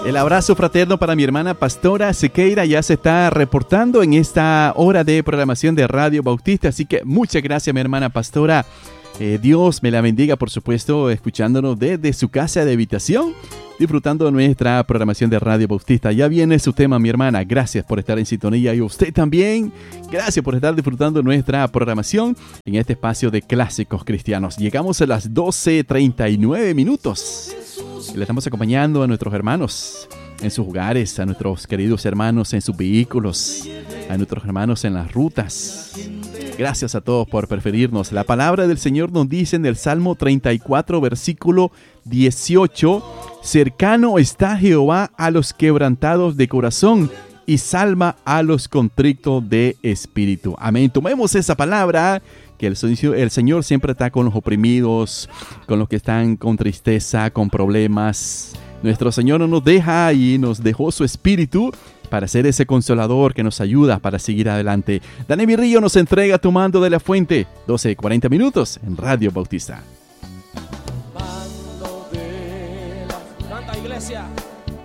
El abrazo fraterno para mi hermana Pastora Sequeira, ya se está reportando en esta hora de programación de Radio Bautista, así que muchas gracias mi hermana Pastora. Dios me la bendiga, por supuesto, escuchándonos desde su casa de habitación, disfrutando de nuestra programación de Radio Bautista. Ya viene su tema, mi hermana. Gracias por estar en sintonía y usted también. Gracias por estar disfrutando de nuestra programación en este espacio de clásicos cristianos. Llegamos a las 12:39 minutos. Le estamos acompañando a nuestros hermanos en sus hogares, a nuestros queridos hermanos en sus vehículos, a nuestros hermanos en las rutas. Gracias a todos por preferirnos. La palabra del Señor nos dice en el Salmo 34, versículo 18, cercano está Jehová a los quebrantados de corazón y salva a los contritos de espíritu. Amén. Tomemos esa palabra, que el Señor siempre está con los oprimidos, con los que están con tristeza, con problemas. Nuestro Señor no nos deja y nos dejó su espíritu para ser ese consolador que nos ayuda para seguir adelante. Daniel Virrillo nos entrega Tomando de la Fuente, 12:40 minutos en Radio Bautista. Tomando de la... Canta, iglesia.